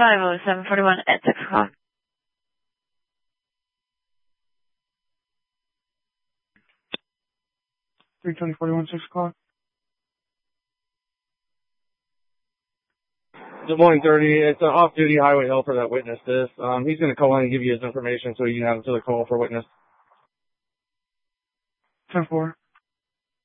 50741 at 6 o'clock. 32041, 6 o'clock. Des Moines 30, it's an off-duty highway helper that witnessed this. He's going to call in and give you his information so you can have him to the call for witness. 10-4.